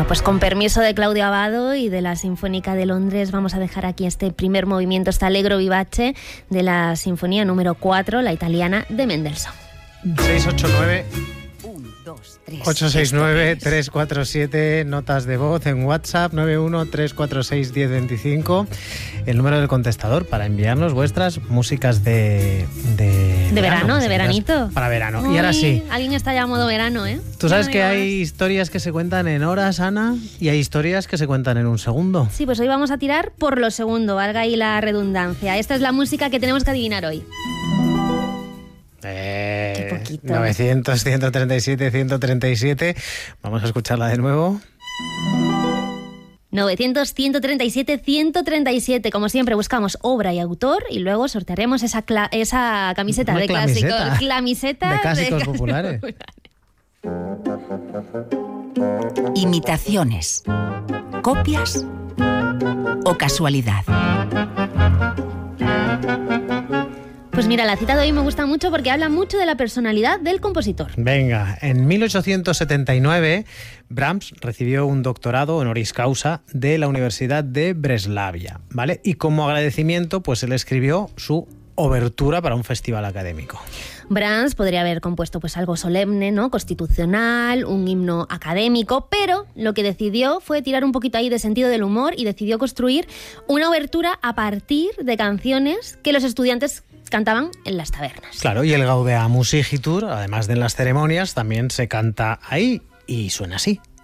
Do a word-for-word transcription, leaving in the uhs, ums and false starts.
Bueno, pues con permiso de Claudio Abbado y de la Sinfónica de Londres vamos a dejar aquí este primer movimiento, este Allegro vivace de la Sinfonía número cuatro, la italiana de Mendelssohn. seis ocho nueve ocho seis nueve tres cuatro siete, notas de voz en WhatsApp nueve uno tres cuatro seis uno cero dos cinco, el número del contestador para enviarnos vuestras músicas de de, de verano, verano de veranito. Para verano. Uy, y ahora sí. Alguien está ya a modo verano, ¿eh? Tú sabes que hay historias que se cuentan en horas, Ana, y hay historias que se cuentan en un segundo. Sí, pues hoy vamos a tirar por lo segundo, valga ahí la redundancia. Esta es la música que tenemos que adivinar hoy. Eh, Qué poquito. novecientos, ciento treinta y siete, ciento treinta y siete. Vamos a escucharla de nuevo. novecientos, ciento treinta y siete, ciento treinta y siete. Como siempre, buscamos obra y autor y luego sortearemos esa, cla- esa camiseta Una de clamiseta. clásicos. Clamiseta De clásicos de populares. Imitaciones, copias o casualidad. Pues mira, la cita de hoy me gusta mucho porque habla mucho de la personalidad del compositor. Venga, en mil ochocientos setenta y nueve, Brahms recibió un doctorado honoris causa de la Universidad de Breslavia, ¿vale? Y como agradecimiento, pues él escribió su obertura para un festival académico. Brahms podría haber compuesto pues algo solemne, ¿no? Constitucional, un himno académico, pero lo que decidió fue tirar un poquito ahí de sentido del humor y decidió construir una obertura a partir de canciones que los estudiantes cantaban en las tabernas. Claro, y el Gaudeamus Igitur, además de en las ceremonias, también se canta ahí y suena así.